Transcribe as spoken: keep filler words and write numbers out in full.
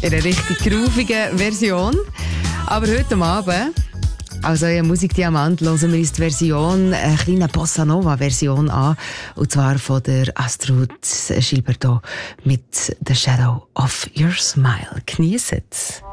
in einer richtig groovigen Version. Aber heute Abend, also in Musikdiamant, hören wir uns die Version, eine kleine Bossa Nova Version an. Und zwar von der Astrud Gilberto mit The Shadow of Your Smile. Genießt es.